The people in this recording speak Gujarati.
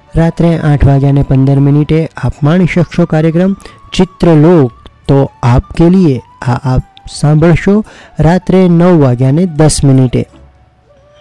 રાત્રે 8:15 આપ માણી શકશો કાર્યક્રમ ચિત્રલોક. તો આપકે લીએ આ આપ સાંભળશો રાત્રે 9:10.